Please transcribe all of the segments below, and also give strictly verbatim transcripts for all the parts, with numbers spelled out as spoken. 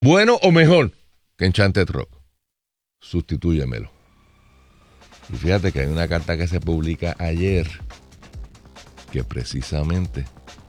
Bueno o mejor que Enchanted Rock. Sustitúyemelo. Y fíjate que hay una carta que se publica ayer que precisamente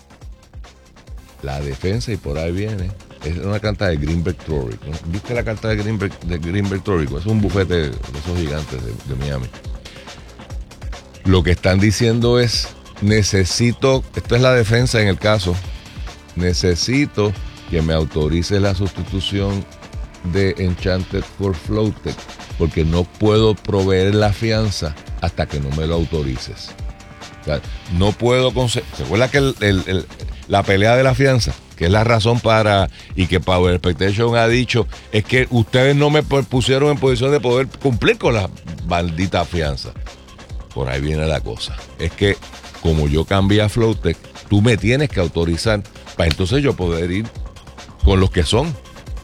la defensa, y por ahí viene, es una carta de Greenberg Traurig, ¿no? ¿Viste la carta de Greenberg, de Greenberg Traurig? Es un bufete de esos gigantes de, de Miami. Lo que están diciendo es, necesito, esto es la defensa en el caso, necesito que me autorice la sustitución de Enchanted por Flotek, porque no puedo proveer la fianza hasta que no me lo autorices. O sea, no puedo conseguir. ¿Se acuerda que el, el, el, la pelea de la fianza, que es la razón para, y que Power Expectation ha dicho, es que ustedes no me pusieron en posición de poder cumplir con la maldita fianza? Por ahí viene la cosa. Es que como yo cambié a Flotek, tú me tienes que autorizar para entonces yo poder ir con los que son.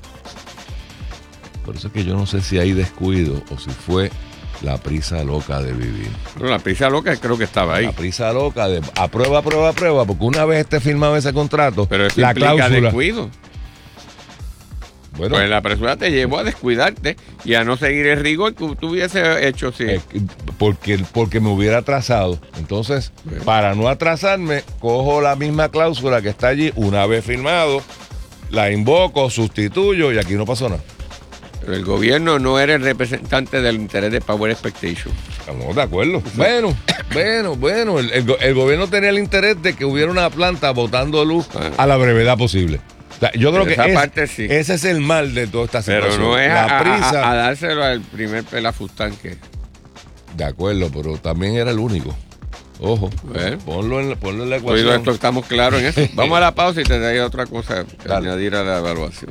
Por eso es que yo no sé si hay descuido o si fue la prisa loca de vivir. Pero la prisa loca creo que estaba ahí. La prisa loca de aprueba, aprueba, aprueba, porque una vez esté firmado ese contrato, pero eso la implica cláusula, descuido. Bueno, pues la presura te llevó a descuidarte y a no seguir el rigor que tú hubiese hecho, sí. Eh, porque, porque me hubiera atrasado. Entonces, bueno, para no atrasarme, cojo la misma cláusula que está allí, una vez firmado, la invoco, sustituyo y aquí no pasó nada. Pero el gobierno no era el representante del interés de Power Expectation. Estamos de acuerdo. Bueno, bueno, bueno. El, el, el gobierno tenía el interés de que hubiera una planta botando luz ah. a la brevedad posible. O sea, yo creo que es, parte, sí. ese es el mal de toda esta situación. Pero no es la a, prisa, a, a dárselo al primer pelafustán que... De acuerdo, pero también era el único. Ojo, bueno, ponlo, en, ponlo en la ecuación. Hoy esto estamos claros en eso. Vamos a la pausa y te daré otra cosa que añadir a la evaluación.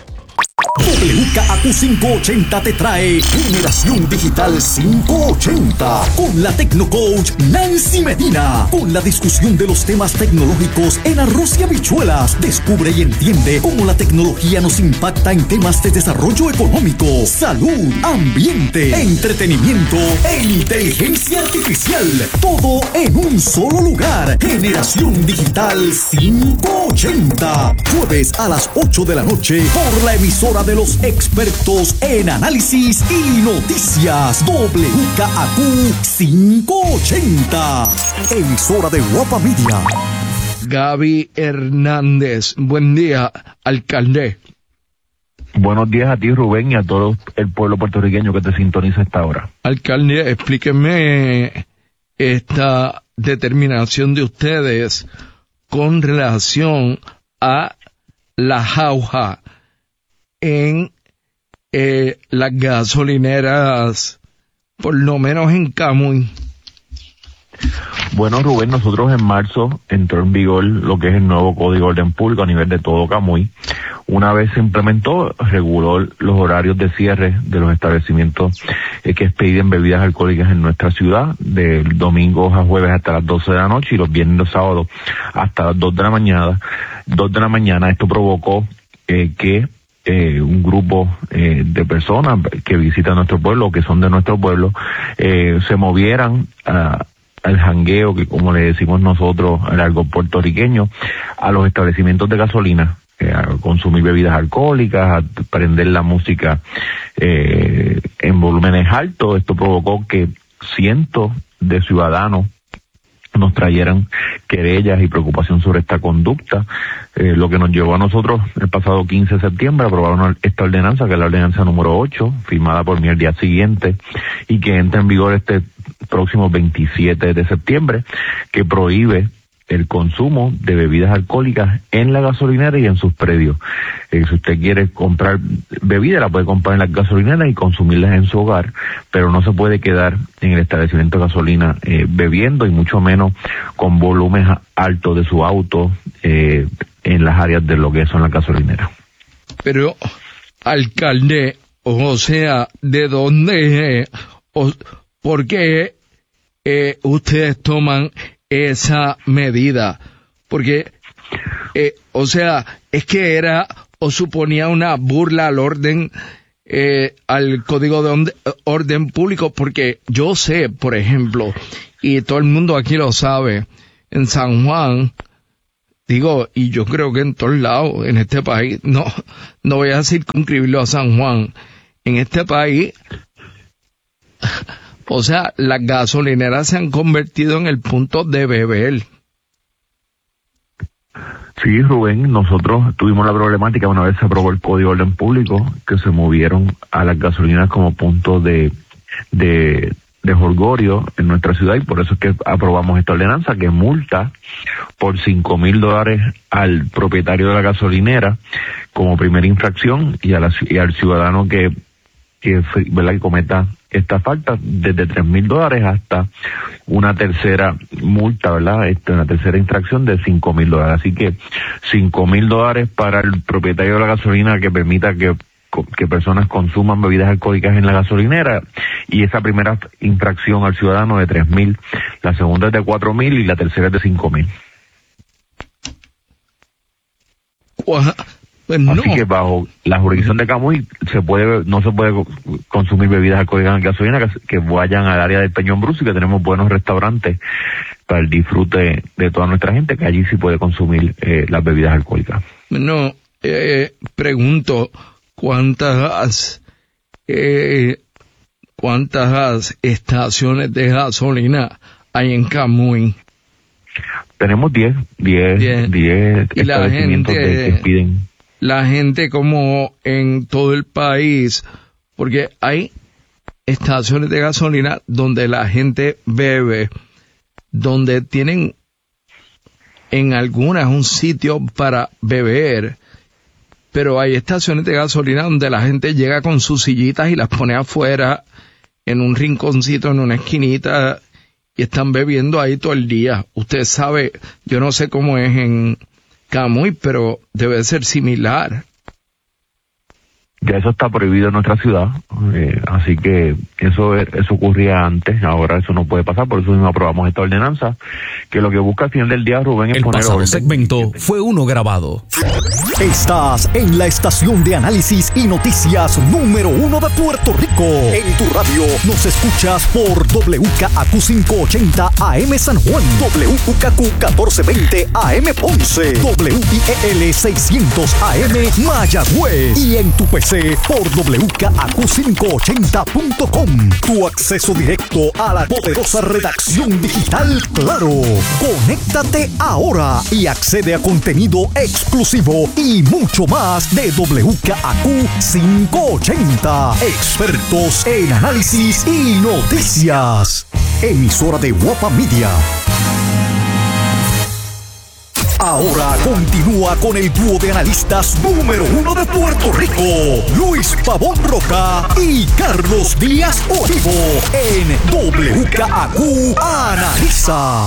W K A Q quinientos ochenta te trae Generación Digital quinientos ochenta con la Tecnocoach Nancy Medina, con la discusión de los temas tecnológicos en arroz y habichuelas. Descubre y entiende cómo la tecnología nos impacta en temas de desarrollo económico, salud, ambiente, entretenimiento e inteligencia artificial. Todo en un solo lugar. Generación Digital quinientos ochenta. Jueves a las ocho de la noche por la emisora de los expertos en análisis y noticias. W K A Q quinientos ochenta. Emisora de Guapa Media. Gaby Hernández. Buen día, alcalde. Buenos días a ti, Rubén, y a todo el pueblo puertorriqueño que te sintoniza a esta hora. Alcalde, explíqueme esta determinación de ustedes con relación a la jauja en eh, las gasolineras, por lo menos en Camuy. Bueno, Rubén, nosotros en marzo entró en vigor lo que es el nuevo Código de Orden Público a nivel de todo Camuy. Una vez se implementó, reguló los horarios de cierre de los establecimientos eh, que expiden bebidas alcohólicas en nuestra ciudad, del domingo a jueves hasta las doce de la noche y los viernes y los sábados hasta las dos de la mañana. dos de la mañana, esto provocó eh, que Eh, un grupo eh, de personas que visitan nuestro pueblo, que son de nuestro pueblo, eh, se movieran a, al jangueo, que como le decimos nosotros, al algo puertorriqueño, a los establecimientos de gasolina, eh, a consumir bebidas alcohólicas, a prender la música eh, en volúmenes altos. Esto provocó que cientos de ciudadanos nos trayeran querellas y preocupación sobre esta conducta, eh, lo que nos llevó a nosotros el pasado quince de septiembre a aprobar una, esta ordenanza, que es la ordenanza número ocho, firmada por mí el día siguiente, y que entra en vigor este próximo veintisiete de septiembre, que prohíbe el consumo de bebidas alcohólicas en la gasolinera y en sus predios. Eh, si usted quiere comprar bebida, la puede comprar en la gasolinera y consumirlas en su hogar, pero no se puede quedar en el establecimiento de gasolina eh, bebiendo, y mucho menos con volúmenes altos de su auto eh, en las áreas de lo que son las gasolineras. Pero, alcalde, o sea, ¿de dónde, o, por qué eh, ustedes toman esa medida? Porque, eh, o sea, es que era o suponía una burla al orden, eh, al Código de Orden, orden Público, porque yo sé, por ejemplo, y todo el mundo aquí lo sabe, en San Juan digo, y yo creo que en todos lados, en este país, no, no voy a circunscribirlo a San Juan, en este país, o sea, las gasolineras se han convertido en el punto de beber. Sí, Rubén, nosotros tuvimos la problemática una vez se aprobó el Código de Orden Público, que se movieron a las gasolineras como punto de, de, de jolgorio en nuestra ciudad, y por eso es que aprobamos esta ordenanza que multa por cinco mil dólares al propietario de la gasolinera como primera infracción y, a la, y al ciudadano que, que, ¿verdad?, que cometa esta falta, desde tres mil dólares hasta una tercera multa, ¿verdad? Este, una tercera infracción de cinco mil dólares. Así que cinco mil dólares para el propietario de la gasolina que permita que, que personas consuman bebidas alcohólicas en la gasolinera, y esa primera infracción al ciudadano de tres mil, la segunda es de cuatro mil y la tercera es de cinco mil. Pues no. Así que bajo la jurisdicción de Camuy se puede, no se puede consumir bebidas alcohólicas en gasolina que, que vayan al área del Peñón Bruce, y que tenemos buenos restaurantes para el disfrute de toda nuestra gente, que allí sí puede consumir eh, las bebidas alcohólicas. No, eh, pregunto, ¿cuántas eh, cuántas estaciones de gasolina hay en Camuy? Tenemos diez, diez, diez establecimientos gente, de, que piden. La gente, como en todo el país, porque hay estaciones de gasolina donde la gente bebe, donde tienen en algunas un sitio para beber, pero hay estaciones de gasolina donde la gente llega con sus sillitas y las pone afuera en un rinconcito, en una esquinita, y están bebiendo ahí todo el día. Usted sabe, yo no sé cómo es en Camuy, pero debe ser similar. Ya eso está prohibido en nuestra ciudad, eh, así que eso eso ocurría antes, ahora eso no puede pasar, por eso mismo aprobamos esta ordenanza, que lo que busca al final del día, Rubén, es el poner pasado orden. segmento fue uno grabado. Estás en la estación de análisis y noticias número uno de Puerto Rico. En tu radio nos escuchas por W K A Q quinientos ochenta A M San Juan, W K Q catorce veinte A M Ponce, W I E L seiscientos A M Mayagüez, y en tu P C por W K A Q quinientos ochenta punto com. Tu acceso directo a la poderosa redacción digital Claro. Conéctate ahora y accede a contenido exclusivo y mucho más de W K A Q quinientos ochenta. Expertos en análisis y noticias. Emisora de Guapa Media. Ahora continúa con el dúo de analistas número uno de Puerto Rico, Luis Pavón Roca y Carlos Díaz Olivo, en W K A Q Analiza.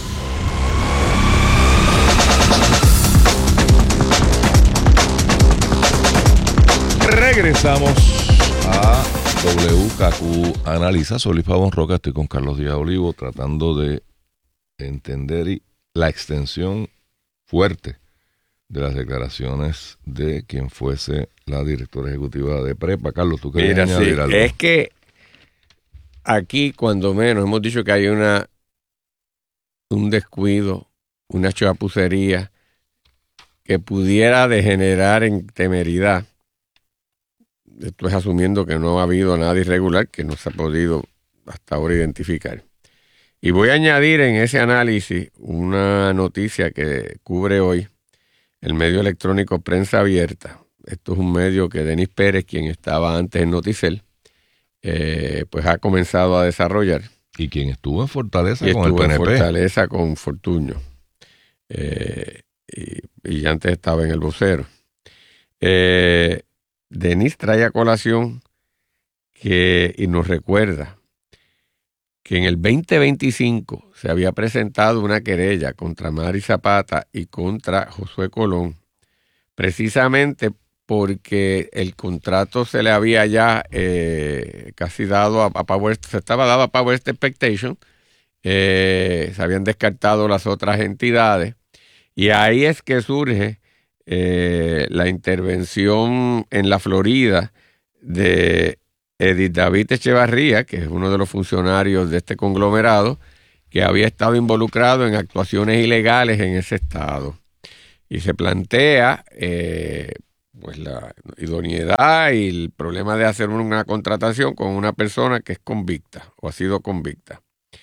Regresamos a W K Q Analiza. Soy Luis Pavón Roca, estoy con Carlos Díaz Olivo tratando de entender y la extensión fuerte de las declaraciones de quien fuese la directora ejecutiva de Prepa. Carlos, ¿tú querías Mira, añadir sí, algo? Es que aquí, cuando menos, hemos dicho que hay una un descuido, una chapucería que pudiera degenerar en temeridad. Esto es asumiendo que no ha habido nada irregular que no se ha podido hasta ahora identificar. Y voy a añadir en ese análisis una noticia que cubre hoy el medio electrónico Prensa Abierta. Esto es un medio que Denis Pérez, quien estaba antes en Noticel, eh, pues ha comenzado a desarrollar. Y quien estuvo en Fortaleza y con estuvo el P N P. en Fortaleza con Fortuño. Eh, y, y antes estaba en El Vocero. Eh, Denis trae a colación que, y nos recuerda que en el veinte veinticinco se había presentado una querella contra Mari Zapata y contra Josué Colón, precisamente porque el contrato se le había ya eh, casi dado a, a Power, se estaba dado a Power Expectation, eh, se habían descartado las otras entidades, y ahí es que surge eh, la intervención en la Florida de Edith David Echevarría, que es uno de los funcionarios de este conglomerado, que había estado involucrado en actuaciones ilegales en ese estado. y se plantea eh, pues la idoneidad y el problema de hacer una contratación con una persona que es convicta o ha sido convicta.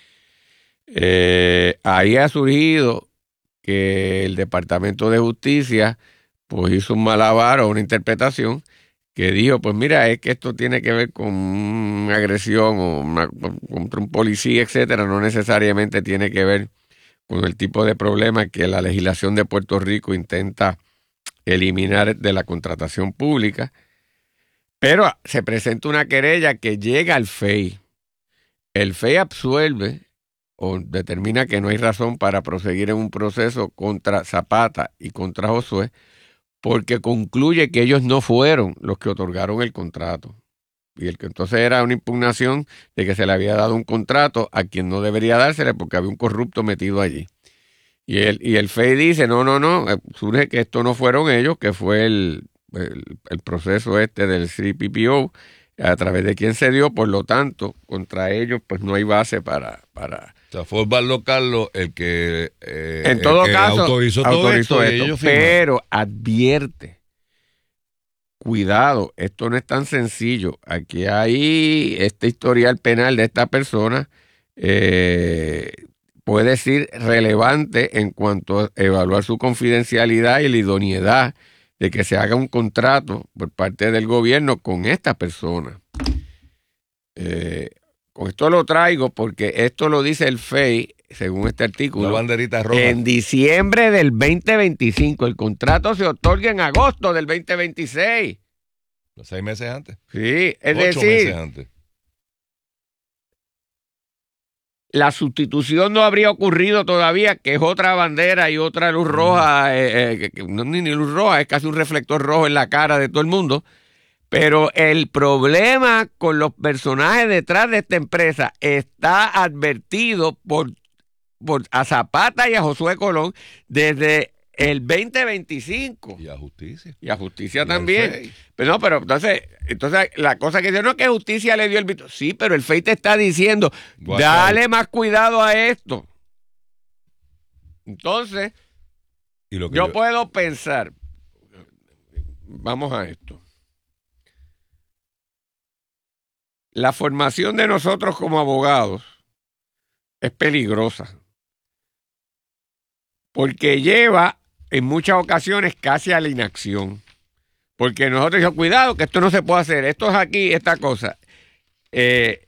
Eh, ahí ha surgido que el Departamento de Justicia pues hizo un malabar o una interpretación que dijo, pues mira, es que esto tiene que ver con una agresión o una, contra un policía, etcétera, no necesariamente tiene que ver con el tipo de problema que la legislación de Puerto Rico intenta eliminar de la contratación pública, pero se presenta una querella que llega al F E I. El F E I absuelve o determina que no hay razón para proseguir en un proceso contra Zapata y contra Josué, porque concluye que ellos no fueron los que otorgaron el contrato. Y el que entonces era una impugnación de que se le había dado un contrato a quien no debería dársele porque había un corrupto metido allí. Y el, y el F E I dice, no, no, no, surge que esto no fueron ellos, que fue el, el, el proceso este del C P P O, a través de quien se dio, por lo tanto, contra ellos pues no hay base para... para o sea, fue Osvaldo Carlos el que, eh, en todo el que caso, autorizó todo autorizó esto, esto, y ellos pero advierte, cuidado, esto no es tan sencillo. Aquí hay este historial penal de esta persona, eh, puede ser relevante en cuanto a evaluar su confidencialidad y la idoneidad de que se haga un contrato por parte del gobierno con esta persona. Eh, con esto lo traigo porque esto lo dice el F E I, según este artículo. La banderita roja. En diciembre del veinte veinticinco. El contrato se otorga en agosto del veinte veintiséis. Los seis meses antes. Sí, es Ocho decir, meses antes. la sustitución no habría ocurrido todavía, que es otra bandera y otra luz roja, eh, eh, que no ni, ni luz roja, es casi un reflector rojo en la cara de todo el mundo. Pero el problema con los personajes detrás de esta empresa está advertido por, por a Zapata y a Josué Colón desde el veinte veinticinco. Y a justicia. Y a justicia y también. Pero no, pero entonces, entonces la cosa que dice, no es que justicia le dio el visto. Sí, pero el F E I te está diciendo, Guau, dale claro. más cuidado a esto. Entonces, Y lo que yo, yo puedo pensar, vamos a esto. La formación de nosotros como abogados es peligrosa porque lleva en muchas ocasiones casi a la inacción. Porque nosotros decimos, cuidado, que esto no se puede hacer, esto es aquí, esta cosa. Eh,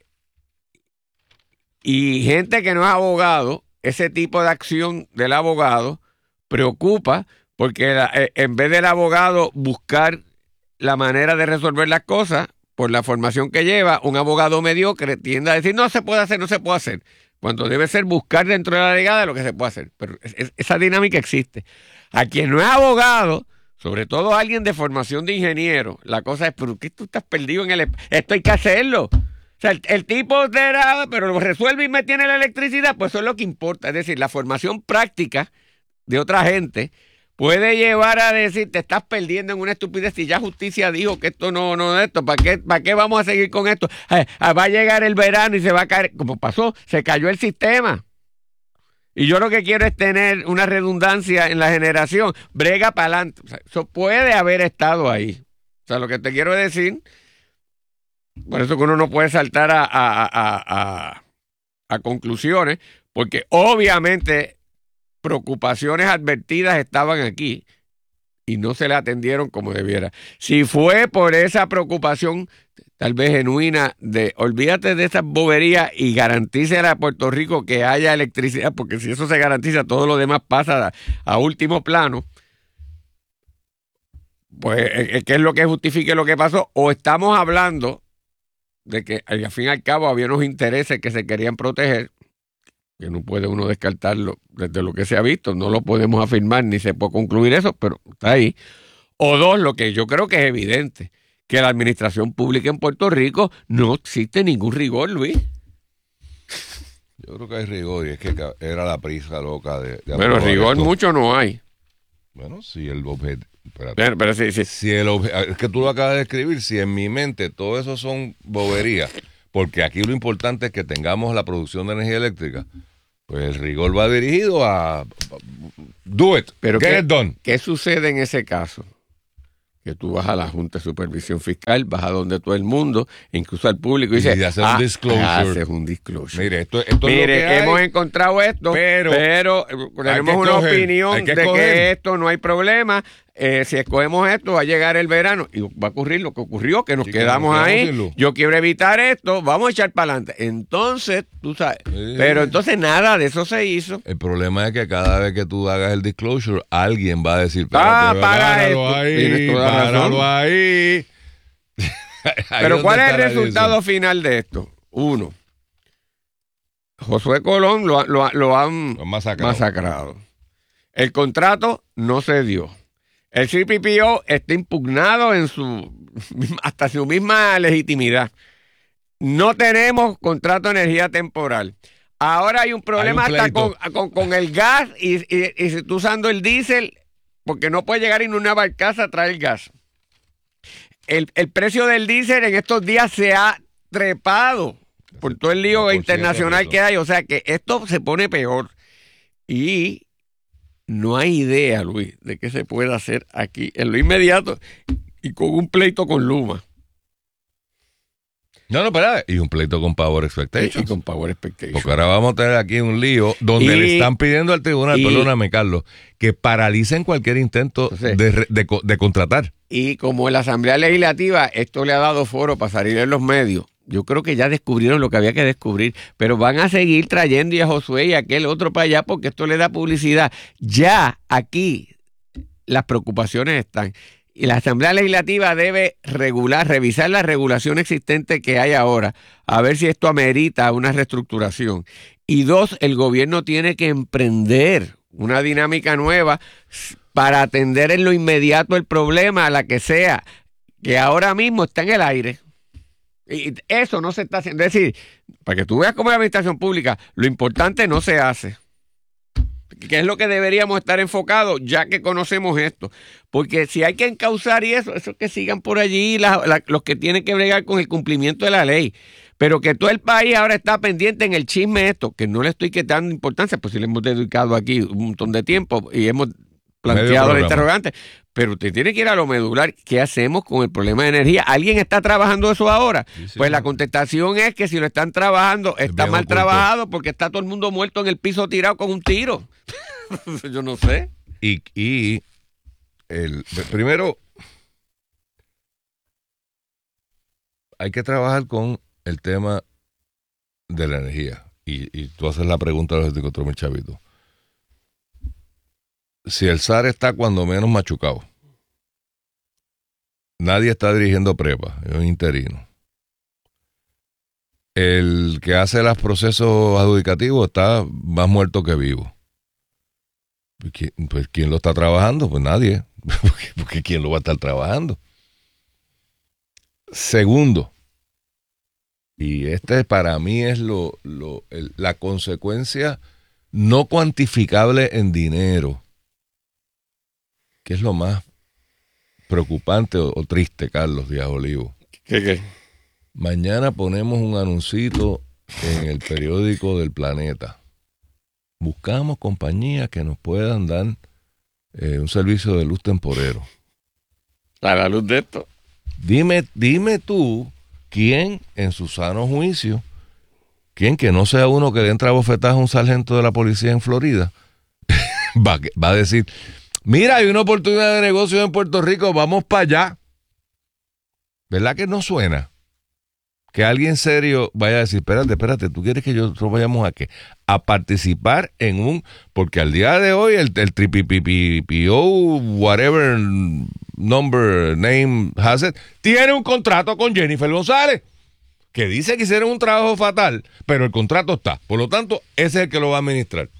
y gente que no es abogado, ese tipo de acción del abogado preocupa porque la, eh, en vez del abogado buscar la manera de resolver las cosas, por la formación que lleva, un abogado mediocre tiende a decir, no se puede hacer, no se puede hacer. Cuando debe ser buscar dentro de la legada lo que se puede hacer. Pero es, es, esa dinámica existe. A quien no es abogado, sobre todo alguien de formación de ingeniero, la cosa es, ¿pero qué tú estás perdido en el... Esto hay que hacerlo. O sea, el, el tipo era, pero lo resuelve y me tiene la electricidad, pues eso es lo que importa. Es decir, la formación práctica de otra gente puede llevar a decir, te estás perdiendo en una estupidez si ya justicia dijo que esto no, no es esto, ¿para qué, ¿para qué vamos a seguir con esto? Eh, va a llegar el verano y se va a caer, como pasó, se cayó el sistema. Y yo lo que quiero es tener una redundancia en la generación, brega para adelante. O sea, eso puede haber estado ahí. O sea, lo que te quiero decir, por eso que uno no puede saltar a, a, a, a, a conclusiones, porque obviamente preocupaciones advertidas estaban aquí y no se le atendieron como debiera. Si fue por esa preocupación tal vez genuina de olvídate de esas boberías y garantícele a Puerto Rico que haya electricidad, porque si eso se garantiza todo lo demás pasa a, a último plano, pues ¿qué es lo que justifique lo que pasó? O estamos hablando de que al fin y al cabo había unos intereses que se querían proteger, que no puede uno descartarlo desde lo que se ha visto, no lo podemos afirmar ni se puede concluir eso, pero está ahí. O dos, lo que yo creo que es evidente, que la administración pública en Puerto Rico no existe ningún rigor, Luis. Yo creo que hay rigor y es que era la prisa loca de... de bueno, rigor esto. Mucho no hay. Bueno, si el objeto... Pero, pero sí, sí. Si el obje, es que tú lo acabas de escribir, si en mi mente todo eso son boberías, porque aquí lo importante es que tengamos la producción de energía eléctrica, pues el rigor va dirigido a do it. Pero Get ¿qué, it done. ¿qué sucede en ese caso? Que tú vas a la Junta de Supervisión Fiscal, vas a donde todo el mundo, incluso al público, y dices, Y haces un ah, disclosure. haces un disclosure. Mire, esto, esto Mire, es lo que hay. hemos encontrado esto, pero, pero, tenemos una escoger, opinión que de escoger. que esto no hay problema. Eh, si escogemos esto, va a llegar el verano y va a ocurrir lo que ocurrió, que nos Sí, que quedamos nos quedamos ahí. sin luz. Yo quiero evitar esto, vamos a echar para adelante. Entonces, tú sabes, Sí. pero entonces nada de eso se hizo. El problema es que cada vez que tú hagas el disclosure, alguien va a decir, Ah, "Espérate, para páralo esto". Tienes ahí, toda la páralo razón. ahí. Ahí Pero donde ¿cuál es está el la resultado decisión. final de esto? Uno, Josué Colón lo, ha- lo ha- lo han Lo han masacrado. masacrado. El contrato no se dio. El C P P O está impugnado en su hasta su misma legitimidad. No tenemos contrato de energía temporal. Ahora hay un problema Hay un hasta con, pleito. con- con el gas y, y- y si tú usando el diésel, porque no puede llegar en una barcaza a traer gas. El, el precio del diésel en estos días se ha trepado por todo el lío por ciento internacional de que hay. O sea que esto se pone peor. Y no hay idea, Luis, de qué se puede hacer aquí en lo inmediato y con un pleito con Luma. No, no, espera. Y un pleito con Power Y Expectations. con Power Expectation. Porque ahora vamos a tener aquí un lío donde Y- le están pidiendo al tribunal, y- perdóname, Carlos, que paralicen cualquier intento Entonces- de, re- de co- de contratar. Y como en la Asamblea Legislativa esto le ha dado foro para salir en los medios, yo creo que ya descubrieron lo que había que descubrir, pero van a seguir trayendo y a Josué y a aquel otro para allá porque esto le da publicidad. Ya aquí las preocupaciones están. Y la Asamblea Legislativa debe regular, revisar la regulación existente que hay ahora, a ver si esto amerita una reestructuración. Y dos, el gobierno tiene que emprender una dinámica nueva para atender en lo inmediato el problema, a la que sea, que ahora mismo está en el aire. Y eso no se está haciendo. Es decir, para que tú veas cómo es la administración pública, lo importante no se hace. Que es lo que deberíamos estar enfocados, ya que conocemos esto. Porque si hay que encauzar y eso, eso que sigan por allí la- la- los que tienen que bregar con el cumplimiento de la ley. Pero que todo el país ahora está pendiente en el chisme esto, que no le estoy quitando importancia, pues si le hemos dedicado aquí un montón de tiempo y hemos planteado la interrogante. Pero usted tiene que ir a lo medular. ¿Qué hacemos con el problema de energía? ¿Alguien está trabajando eso ahora? Sí, sí, pues no. la contestación es que si lo están trabajando, está bien mal oculto. trabajado porque está todo el mundo muerto en el piso tirado con un tiro. Yo no sé. Y, y el, primero, hay que trabajar con el tema de la energía. Y, y tú haces la pregunta a los que encontró mi chavito. Si el S A R está cuando menos machucado, nadie está dirigiendo prepa, es un interino. El que hace los procesos adjudicativos está más muerto que vivo. ¿Quién, pues, ¿quién lo está trabajando? Pues nadie. Porque, porque ¿quién lo va a estar trabajando? Segundo, y este para mí es lo, lo, el- la consecuencia no cuantificable en dinero, que es lo más preocupante o, o triste, Carlos Díaz Olivo. ¿Qué, qué? Mañana ponemos un anuncito en el periódico del Planeta. Buscamos compañías que nos puedan dar eh, un servicio de luz temporero. A la luz de esto. Dime, dime tú, ¿quién en su sano juicio, quién que no sea uno que le entra a bofetadas a un sargento de la policía en Florida, va, a- va a decir, mira, hay una oportunidad de negocio en Puerto Rico, vamos para allá? ¿Verdad que no suena? Que alguien serio vaya a decir, espérate, espérate, ¿tú quieres que nosotros vayamos a qué? A participar en un, porque al día de hoy el, el tripipipipo, whatever number, name has it, tiene un contrato con Jennifer González, que dice que hicieron un trabajo fatal, pero el contrato está. Por lo tanto, ese es el que lo va a administrar.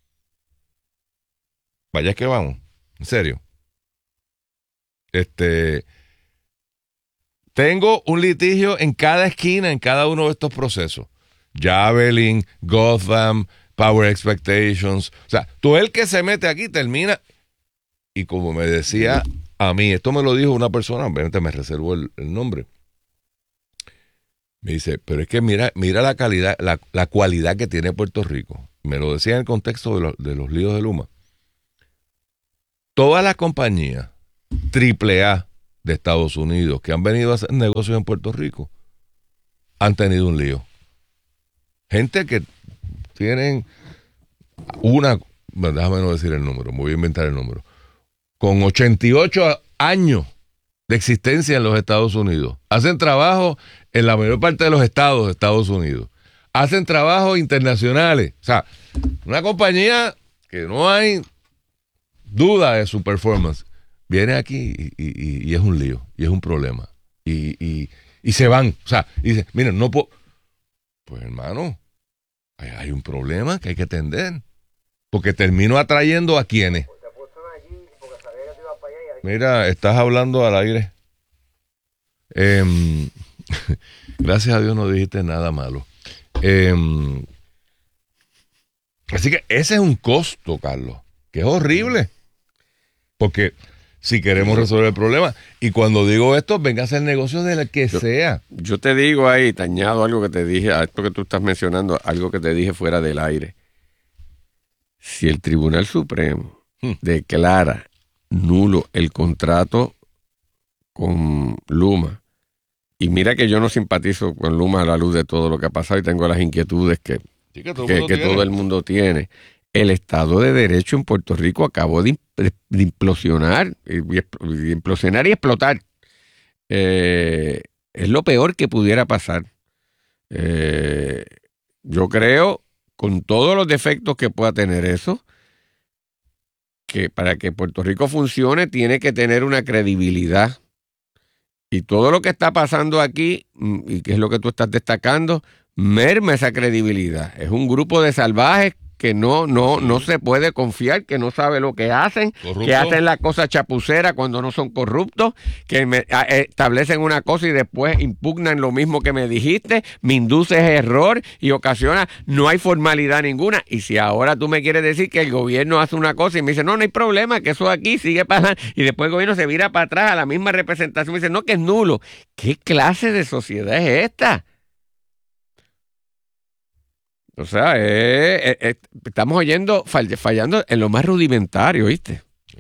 Vaya es que vamos, en serio. Este... Tengo un litigio en cada esquina, en cada uno de estos procesos. Javelin, Gotham, Power Expectations. O sea, todo el que se mete aquí termina. Y como me decía a mí, esto me lo dijo una persona, obviamente me reservo el, el nombre. Me dice, pero es que mira, mira la calidad, la, la cualidad que tiene Puerto Rico. Me lo decía en el contexto de, lo, de los líos de Luma. todas las compañías triple A de Estados Unidos que han venido a hacer negocios en Puerto Rico han tenido un lío. Gente que tienen una, bueno, déjame no decir el número, me voy a inventar el número, con ochenta y ocho años de existencia en los Estados Unidos. Hacen trabajo en la mayor parte de los estados de Estados Unidos. Hacen trabajos internacionales. O sea, una compañía que no hay duda de su performance. Viene aquí y, y, y es un lío, y es un problema. Y, y, y se van. O sea, y dicen, miren, no puedo... Pues hermano, hay, hay un problema que hay que atender. Porque termino atrayendo a quienes. Mira, estás hablando al aire. Eh, gracias a Dios no dijiste nada malo. Eh, así que ese es un costo, Carlos, que es horrible. Porque si queremos resolver el problema, y cuando digo esto, venga a hacer negocios de la que yo, sea. Yo te digo ahí, te añado algo que te dije, a esto que tú estás mencionando, algo que te dije fuera del aire. Si el Tribunal Supremo hmm. declara nulo el contrato con Luma, y mira que yo no simpatizo con Luma a la luz de todo lo que ha pasado y tengo las inquietudes que, sí, que, todo, que, que todo el mundo tiene. El Estado de Derecho en Puerto Rico acabó de, de implosionar, y, de implosionar y explotar. Eh, es lo peor que pudiera pasar. Eh, yo creo, con todos los defectos que pueda tener eso, que para que Puerto Rico funcione tiene que tener una credibilidad. Y todo lo que está pasando aquí, y que es lo que tú estás destacando, merma esa credibilidad. Es un grupo de salvajes que no, no, no se puede confiar, que no sabe lo que hacen, ¿corrupto? Que hacen la cosa chapucera cuando no son corruptos, que me, a, establecen una cosa y después impugnan lo mismo que me dijiste, me induces error y ocasiona, no hay formalidad ninguna. Y si ahora tú me quieres decir que el gobierno hace una cosa y me dice, no, no hay problema, que eso aquí sigue pasando, y después el gobierno se vira para atrás a la misma representación y dice, no, que es nulo. ¿Qué clase de sociedad es esta? O sea, eh, eh, eh, estamos oyendo, fall, fallando en lo más rudimentario, ¿viste?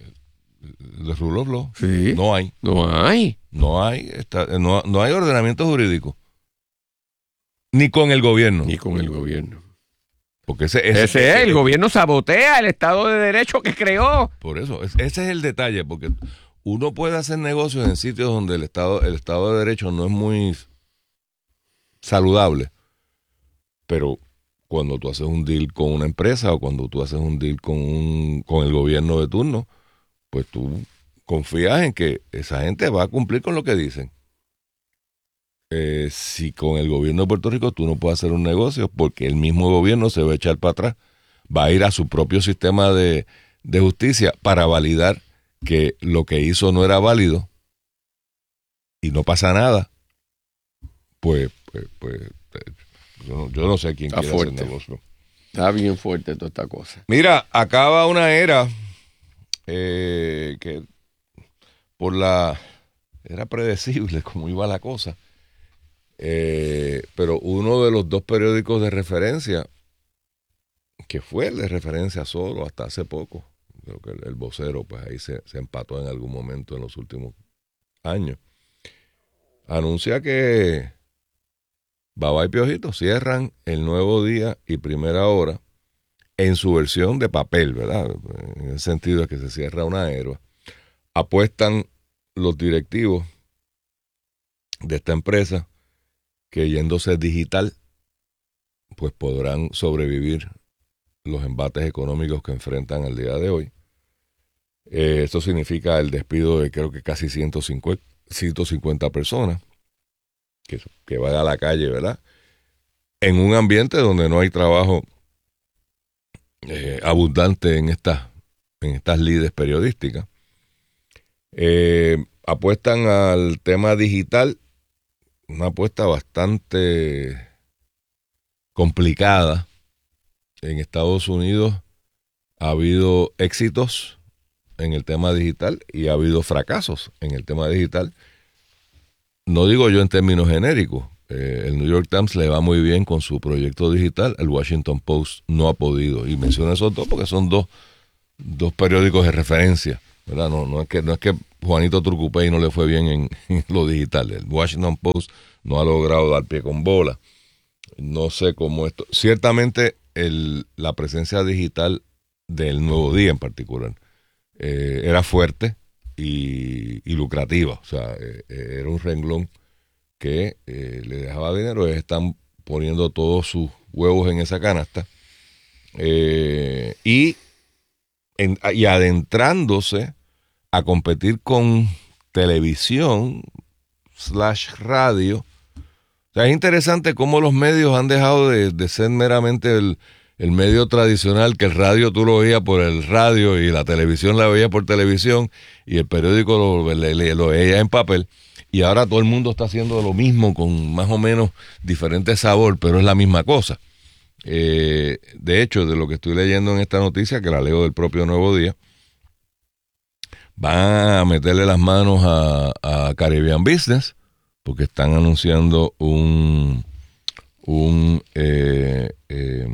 The rule of law. Sí. No hay. No hay. No hay, está, no, no hay ordenamiento jurídico. Ni con el gobierno. Ni con el gobierno. Porque ese, ese, ese es, el ese, gobierno sabotea el Estado de Derecho que creó. Por eso, ese es el detalle, porque uno puede hacer negocios en sitios donde el Estado, el Estado de Derecho no es muy saludable, pero cuando tú haces un deal con una empresa o cuando tú haces un deal con, un, con el gobierno de turno, pues tú confías en que esa gente va a cumplir con lo que dicen. Eh, si con el gobierno de Puerto Rico tú no puedes hacer un negocio porque el mismo gobierno se va a echar para atrás, va a ir a su propio sistema de, de justicia para validar que lo que hizo no era válido y no pasa nada, pues, pues, pues yo, no, yo no sé quién Está quiere fuerte. hacer negocio. Está bien fuerte toda esta cosa. Mira, acaba una era eh, que por la era predecible cómo iba la cosa, eh, pero uno de los dos periódicos de referencia, que fue el de referencia solo hasta hace poco, creo que el, el vocero, pues ahí se, se empató en algún momento en los últimos años, anuncia que Baba y Piojito cierran El Nuevo Día y Primera Hora en su versión de papel, ¿verdad? En el sentido de que se cierra una era. Apuestan los directivos de esta empresa que yéndose digital, pues podrán sobrevivir los embates económicos que enfrentan al día de hoy. Eh, esto significa el despido de creo que casi ciento cincuenta personas que, que van a la calle, ¿verdad? En un ambiente donde no hay trabajo eh, abundante en estas, en estas lides periodísticas. Eh, apuestan al tema digital, una apuesta bastante complicada. En Estados Unidos ha habido éxitos en el tema digital y ha habido fracasos en el tema digital. No digo yo en términos genéricos. Eh, el New York Times le va muy bien con su proyecto digital. El Washington Post no ha podido. Y menciono esos dos porque son dos, dos periódicos de referencia ¿verdad? No, no, es que, no es que Juanito Turcupey no le fue bien en, en lo digital. El Washington Post no ha logrado dar pie con bola. No sé cómo esto... Ciertamente el, la presencia digital del Nuevo Día en particular eh, era fuerte y, y lucrativa. O sea, eh, era un renglón que eh, le dejaba dinero. Ellos están poniendo todos sus huevos en esa canasta. Eh, y, en, y adentrándose a competir con televisión slash radio. O sea, es interesante cómo los medios han dejado de, de ser meramente el, el medio tradicional, que el radio tú lo veías por el radio y la televisión la veías por televisión y el periódico lo, lo, lo veías en papel. Y ahora todo el mundo está haciendo lo mismo con más o menos diferente sabor, pero es la misma cosa. Eh, de hecho, de lo que estoy leyendo en esta noticia, que la leo del propio Nuevo Día, van a meterle las manos a, a Caribbean Business, porque están anunciando un, un eh, eh,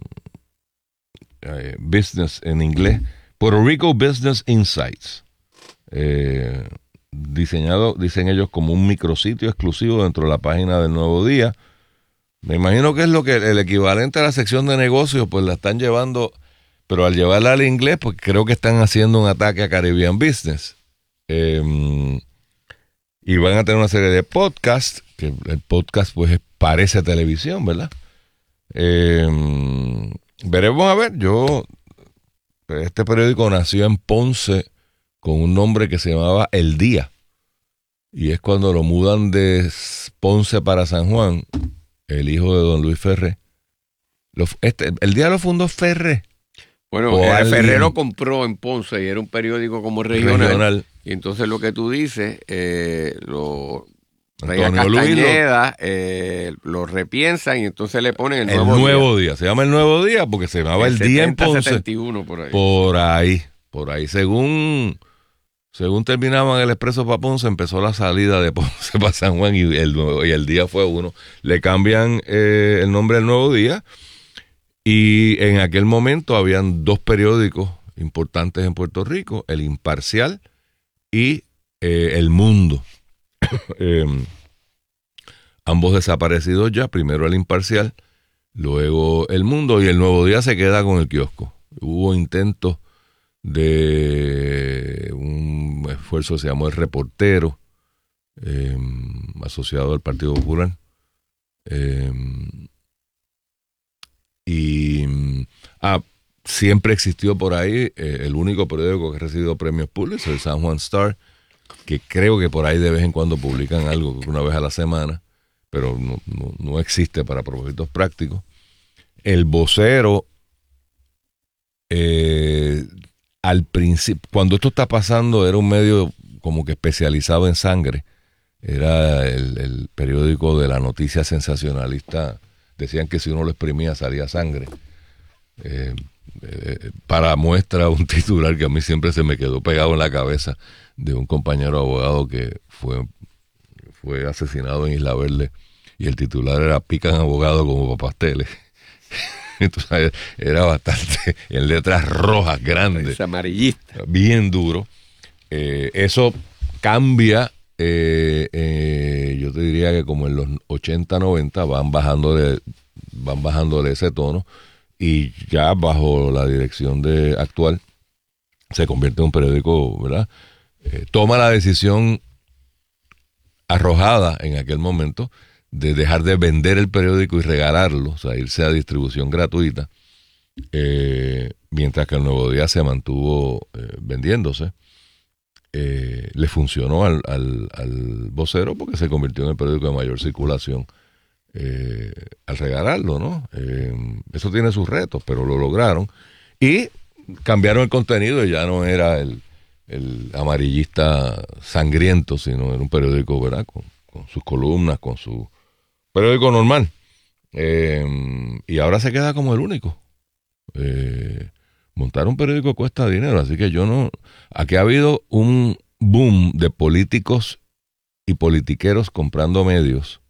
eh, business en inglés, Puerto Rico Business Insights, eh, diseñado, dicen ellos, como un micrositio exclusivo dentro de la página del Nuevo Día. Me imagino que es lo que el equivalente a la sección de negocios, pues la están llevando, pero al llevarla al inglés, pues creo que están haciendo un ataque a Caribbean Business. Eh, y van a tener una serie de podcasts, que el podcast pues parece televisión, ¿verdad? Eh, veremos a ver. Yo, este periódico nació en Ponce con un nombre que se llamaba El Día, y es cuando lo mudan de Ponce para San Juan, el hijo de don Luis Ferré. Lo, este, el Día lo fundó Ferré. Bueno, el Ferré lo compró en Ponce y era un periódico como regional. regional. Y entonces lo que tú dices, eh, lo traía Castañeda, eh, lo repiensan y entonces le ponen el, el nuevo, nuevo día. día. Se llama el Nuevo Día porque se llamaba el, el setenta, día en Ponce. setenta y uno por ahí. Por ahí, por ahí. Según, según terminaban el expreso para Ponce, empezó la salida de Ponce para San Juan y el, nuevo, y el día fue uno. Le cambian eh, el nombre al Nuevo Día. Y en aquel momento habían dos periódicos importantes en Puerto Rico, El Imparcial y eh, El Mundo. eh, ambos desaparecidos ya, primero El Imparcial, luego El Mundo, y El Nuevo Día se queda con el kiosco. Hubo intentos de un esfuerzo que se llamó El Reportero, eh, asociado al Partido Popular. Eh, Y ah, siempre existió por ahí eh, el único periódico que ha recibido premios Pulitzer, el San Juan Star, que creo que por ahí de vez en cuando publican algo, una vez a la semana, pero no, no, no existe para propósitos prácticos. El Vocero, eh, al principio, cuando esto está pasando, era un medio como que especializado en sangre. Era el, el periódico de la noticia sensacionalista. Decían que si uno lo exprimía salía sangre. Eh, eh, para muestra un titular que a mí siempre se me quedó pegado en la cabeza, de un compañero abogado que fue, fue asesinado en Isla Verde, y el titular era "Pican abogados como para pasteles". Entonces era bastante, en letras rojas grandes. Es amarillista. Bien duro. Eh, eso cambia. Eh, eh, yo te diría que como en los ochenta, noventa van bajándole, van bajándole ese tono, y ya bajo la dirección de actual se convierte en un periódico, ¿verdad? Eh, toma la decisión arrojada en aquel momento de dejar de vender el periódico y regalarlo, o sea, irse a distribución gratuita, eh, mientras que el Nuevo Día se mantuvo eh, vendiéndose. Eh, le funcionó al, al, al Vocero porque se convirtió en el periódico de mayor circulación eh, al regalarlo, ¿no? Eh, eso tiene sus retos, pero lo lograron, y cambiaron el contenido, y ya no era el, el amarillista sangriento, sino era un periódico, ¿verdad? Con, con sus columnas, con su periódico normal, eh, y ahora se queda como el único. eh Montar un periódico cuesta dinero, así que yo no... Aquí ha habido un boom de políticos y politiqueros comprando medios,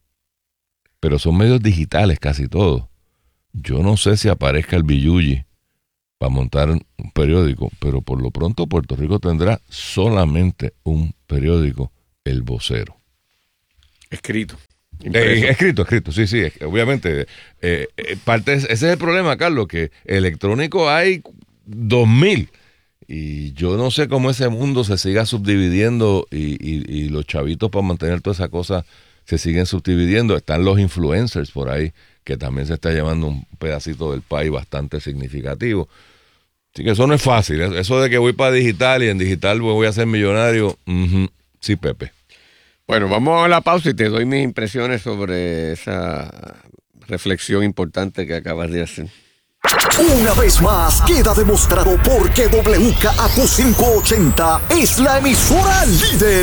pero son medios digitales casi todos. Yo no sé si aparezca el Billuyi para montar un periódico, pero por lo pronto Puerto Rico tendrá solamente un periódico, El Vocero. Escrito. Eh, escrito, escrito, sí, sí, obviamente. Eh, eh, parte, ese es el problema, Carlos, que electrónico hay dos mil. Y yo no sé cómo ese mundo se siga subdividiendo y, y, y los chavitos para mantener toda esa cosa se siguen subdividiendo. Están los influencers por ahí, que también se está llevando un pedacito del país bastante significativo. Así que eso no es fácil. Eso de que voy para digital y en digital voy a ser millonario, uh-huh. Sí, Pepe. Bueno, vamos a la pausa y te doy mis impresiones sobre esa reflexión importante que acabas de hacer. Una vez más, queda demostrado por qué W K A Q quinientos ochenta es la emisora líder